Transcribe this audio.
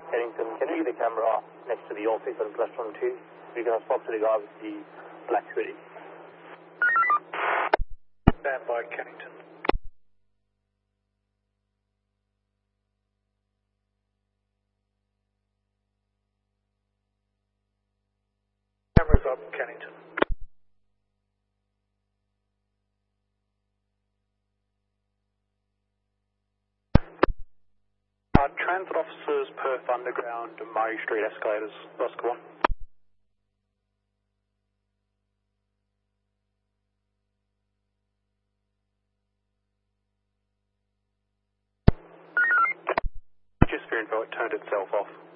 Kennington, can you get the camera next to the office on Clustron 2? We can spot to the guy with the black hoodie. Stand by, Kennington. Cameras up, Kennington. Transit officers, Perth Underground, Murray Street escalators, Oscar 1. Just for info, it turned itself off.